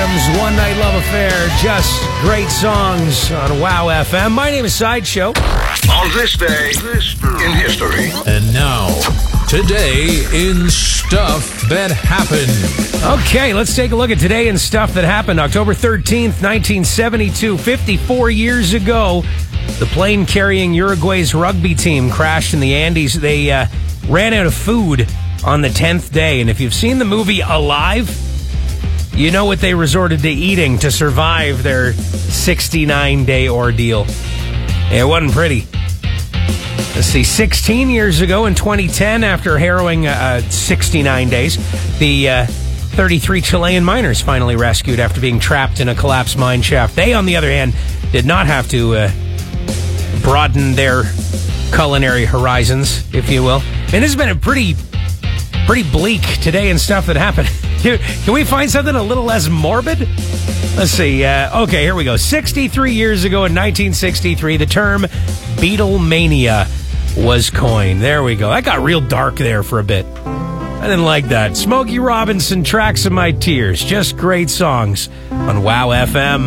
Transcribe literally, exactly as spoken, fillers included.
F's One Night Love Affair. Just great songs on Wow F M. My name is Sideshow. On this day, this in history. And now, today in Stuff That Happened. Okay, let's take a look at today in Stuff That Happened. October thirteenth, nineteen seventy-two, fifty-four years ago, the plane carrying Uruguay's rugby team crashed in the Andes. They uh, ran out of food on the tenth day, and if you've seen the movie Alive, you know what they resorted to eating to survive their sixty-nine day ordeal. It wasn't pretty. Let's see, sixteen years ago in twenty ten, after harrowing uh, sixty-nine days, the uh, thirty-three Chilean miners finally rescued after being trapped in a collapsed mine shaft. They, on the other hand, did not have to uh, broaden their culinary horizons, if you will. And this has been a pretty, pretty bleak today and stuff that happened. Can we find something a little less morbid? Let's see. Uh, okay, here we go. sixty-three years ago in nineteen sixty-three, the term Beatlemania was coined. There we go. That got real dark there for a bit. I didn't like that. Smokey Robinson, Tracks of My Tears. Just great songs on Wow F M.